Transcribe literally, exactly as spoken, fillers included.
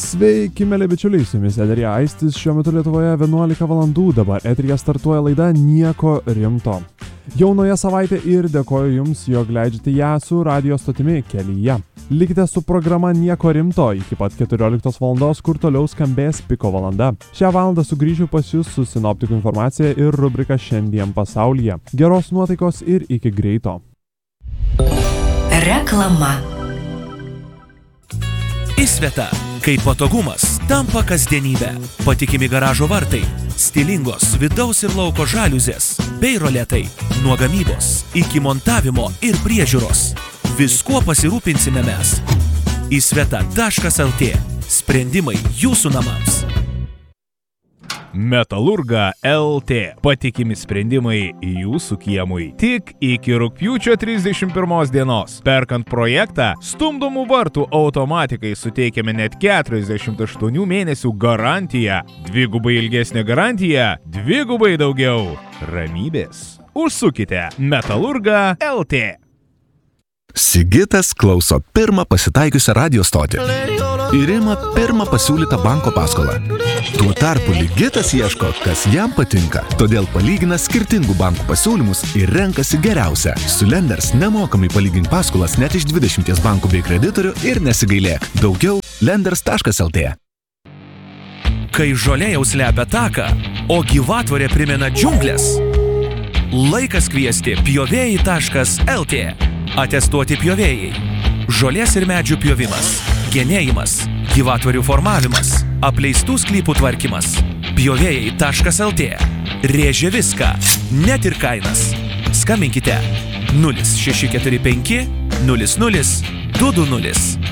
Sveiki, mėly bičiuliai, su jumis eteryje Aistis, šiuo metu Lietuvoje vienuolika valandų, dabar eteryje startuoja laida Nieko rimto. Jau nauja savaitė ir dėkoju jums, jog leidžiate ją su radio stotimi Kelyje. Likite su programa Nieko rimto iki pat keturioliktos valandos, kur toliau skambės Piko valanda. Šią valandą sugrįšiu pas jūs su sinoptikų informacija ir rubrika Šiandien pasaulyje. Geros nuotaikos ir iki greito. Reklama. Įsveta, kai patogumas tampa kasdienybė. Patikimi garažo vartai, stilingos vidaus ir lauko žaliuzės, bei roletai. Nuo gamybos iki montavimo ir priežiūros. Viskuo pasirūpinsime mes. Įsveta taškas lt. Sprendimai jūsų namams. Metalurga L T. Patikimi sprendimai jūsų kiemui. Tik iki rugpjūčio trisdešimt pirmos dienos. Perkant projektą, stumdomų vartų automatikai suteikiame net keturiasdešimt aštuonių mėnesių garantiją. Dvigubai ilgesnė garantija, dvigubai daugiau ramybės. Užsukite Metalurga L T. Sigitas klauso pirmą pasitaikiusią radio stotį ir ima pirmą pasiūlytą banko paskolą. Tuo tarpu Ligitas ieško, kas jam patinka, todėl palygina skirtingų bankų pasiūlymus ir renkasi geriausią. Su Lenders nemokamai palygink paskolas net iš dvidešimties bankų bei kreditorių ir nesigailėk. Daugiau lenders taškas lt. Kai žolė jau slepia taką, o gyvatvorė primena džiunglės, laikas kviesti pjovėjai taškas lt. Atestuoti pjovėjai. Žolės ir medžių pjovimas, genėjimas, gyvatvorių formavimas, apleistų sklypų tvarkymas. Pjovėjai taškas lt. Rėžia viską, net ir kainas. Skambinkite nulis šeši keturi penki nulis nulis du du nulis.